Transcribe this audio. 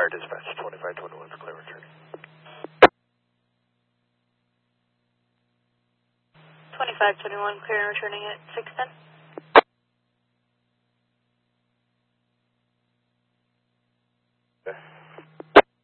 Fire dispatch, 2521 is clear returning. 2521, clear and returning at 610.